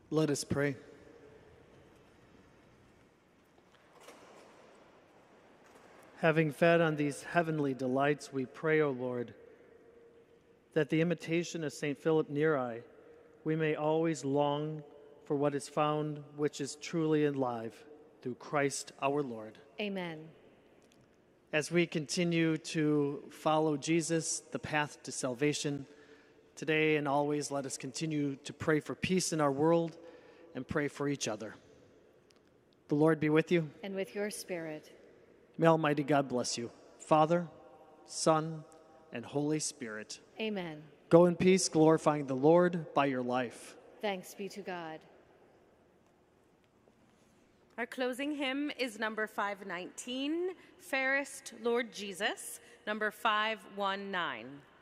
Let us pray. Having fed on these heavenly delights, we pray, O Lord, that the imitation of St. Philip Neri, we may always long for what is found which is truly alive, through Christ our Lord. Amen. As we continue to follow Jesus, the path to salvation, today and always let us continue to pray for peace in our world and pray for each other. The Lord be with you. And with your spirit. May Almighty God bless you, Father, Son, and Holy Spirit. Amen. Go in peace, glorifying the Lord by your life. Thanks be to God. Our closing hymn is number 519, Fairest Lord Jesus, number 519.